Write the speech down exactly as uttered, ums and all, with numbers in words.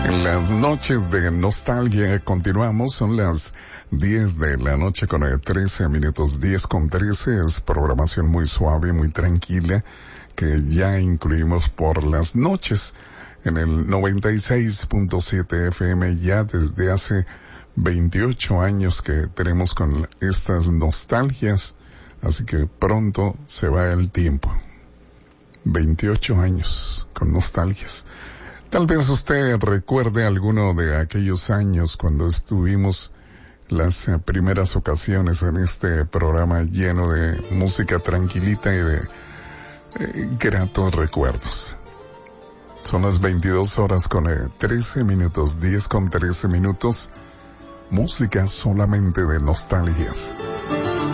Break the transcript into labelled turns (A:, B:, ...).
A: En las noches de nostalgia continuamos, son las diez de la noche con trece minutos, diez con trece, es programación muy suave, muy tranquila, que ya incluimos por las noches en el noventa y seis punto siete F M, ya desde hace veintiocho años que tenemos con estas nostalgias, así que pronto se va el tiempo. veintiocho años con nostalgias. Tal vez usted recuerde alguno de aquellos años cuando estuvimos las eh, primeras ocasiones en este programa lleno de música tranquilita y de eh, gratos recuerdos. Son las veintidós horas con eh, trece minutos, diez con trece minutos, música solamente de nostalgias.